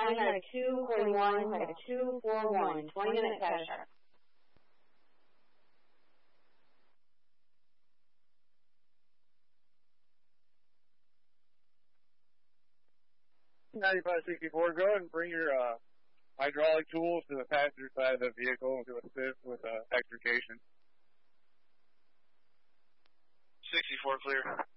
time had a 2:41, had a 2:41, 20-minute Caddyshack. $95.64, go ahead and bring your hydraulic tools to the passenger side of the vehicle to assist with extrication. 64 clear.